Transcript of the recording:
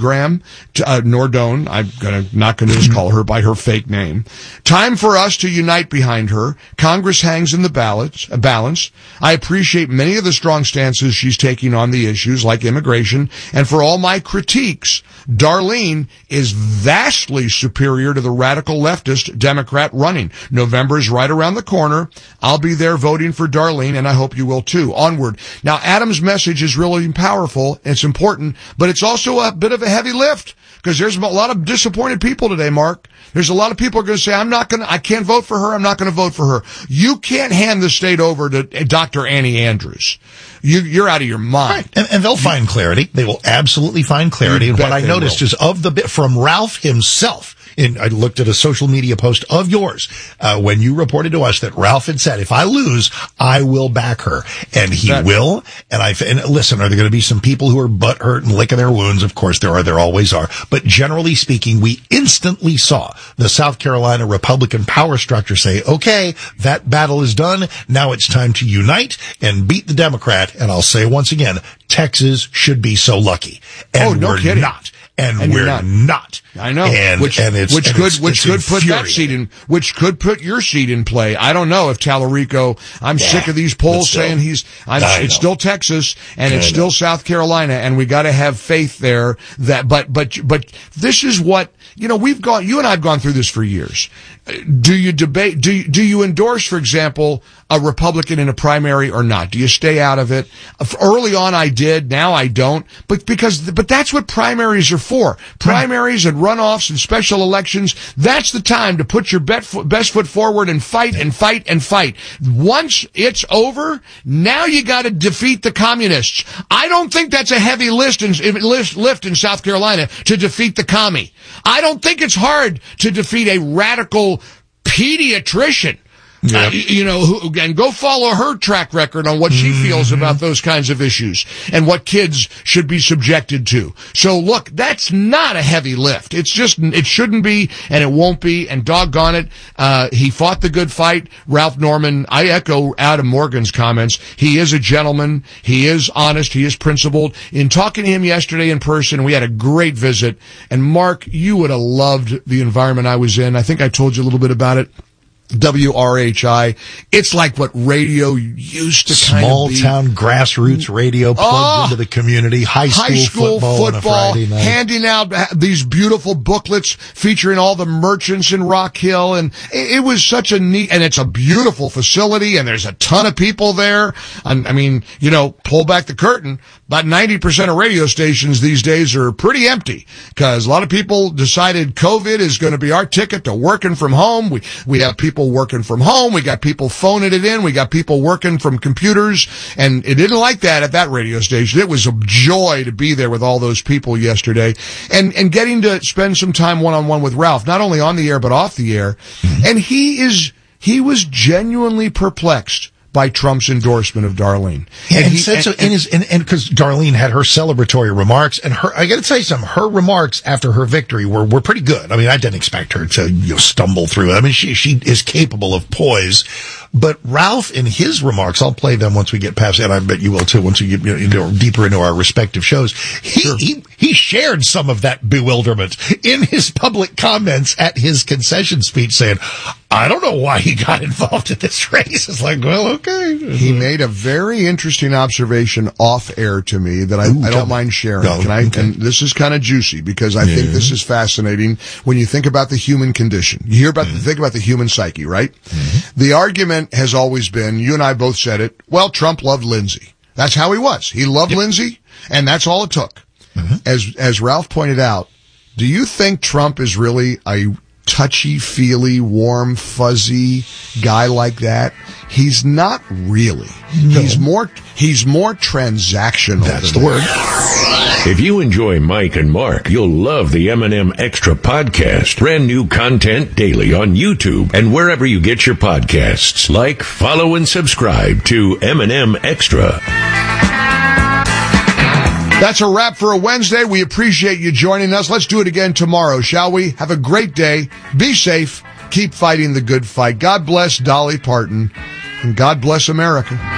Graham, Nordone. I'm not going to just call her by her fake name. Time for us to unite behind her. Congress hangs in the balance. I appreciate many of the strong stances she's taking on the issues like immigration, and for all my critiques, Darlene is vastly superior to the radical leftist Democrat running. November is right around the corner. I'll be there voting for Darlene, and I hope you will too. Onward. Now, Adam's message is really powerful. It's important, but it's also a bit of a heavy lift because there's a lot of disappointed people today, Mark. There's a lot of people are going to say, I can't vote for her. I'm not going to vote for her. You can't hand the state over to Dr. Annie Andrews. You're out of your mind. Right. And they'll find clarity. They will absolutely find clarity. And what I noticed is from Ralph himself. I looked at a social media post of yours when you reported to us that Ralph had said, if I lose, I will back her. And he will. And listen, are there going to be some people who are butthurt and licking their wounds? Of course there are. There always are. But generally speaking, we instantly saw the South Carolina Republican power structure say, okay, that battle is done. Now it's time to unite and beat the Democrat. And I'll say once again, Texas should be so lucky. And no we're kidding. not. And we're not. I know. Which could put your seat in play. I don't know if Tallarico, I'm sick of these polls saying it's still Texas and it's still South Carolina, and we gotta have faith there that, but this is what, you and I've gone through this for years. Do you debate, do you endorse, for example, a Republican in a primary or not? Do you stay out of it? Early on I did, now I don't, but that's what primaries are for. Primaries and runoffs and special elections, that's the time to put your best foot forward and fight and fight and fight. Once it's over, now you gotta defeat the communists. I don't think that's a heavy lift in South Carolina to defeat the commie. I don't think it's hard to defeat a radical pediatrician. Yep. And go follow her track record on what she feels about those kinds of issues and what kids should be subjected to. So look, that's not a heavy lift. It shouldn't be, and it won't be, and doggone it, he fought the good fight. Ralph Norman, I echo Adam Morgan's comments. He is a gentleman. He is honest. He is principled. In talking to him yesterday in person, we had a great visit. And Mark, you would have loved the environment I was in. I think I told you a little bit about it. WRHI. It's like what radio used to kind of be. Small town grassroots radio plugged into the community. High school football on a Friday night. Handing out these beautiful booklets featuring all the merchants in Rock Hill. And it was such a neat, and it's a beautiful facility, and there's a ton of people there. I mean, pull back the curtain. About 90% of radio stations these days are pretty empty because a lot of people decided COVID is going to be our ticket to working from home. We have people working from home. We got people phoning it in. We got people working from computers, and it didn't like that at that radio station. It was a joy to be there with all those people yesterday and getting to spend some time one-on-one with Ralph, not only on the air but off the air. And he was genuinely perplexed by Trump's endorsement of Darlene. And because Darlene had her celebratory remarks, and I gotta tell you something, her remarks after her victory were pretty good. I mean, I didn't expect her to stumble through it. I mean, she is capable of poise. But Ralph, in his remarks, I'll play them once we get past that. I bet you will too, once we get deeper into our respective shows. He shared some of that bewilderment in his public comments at his concession speech, saying, I don't know why he got involved in this race. It's like, well, okay. He made a very interesting observation off air to me that I don't mind sharing. And this is kind of juicy because I think this is fascinating when you think about the human condition. You think about the human psyche, right? Mm-hmm. The argument has always been, you and I both said it, well, Trump loved Lindsey. That's how he was. He loved Lindsey, and that's all it took. Mm-hmm. As Ralph pointed out, do you think Trump is really a touchy-feely, warm, fuzzy guy like that? He's not really. No. He's more transactional. That's the word. If you enjoy Mike and Mark, you'll love the M&M Extra podcast. Brand new content daily on YouTube and wherever you get your podcasts. Like, follow, and subscribe to M&M Extra. That's a wrap for a Wednesday. We appreciate you joining us. Let's do it again tomorrow, shall we? Have a great day. Be safe. Keep fighting the good fight. God bless Dolly Parton, and God bless America.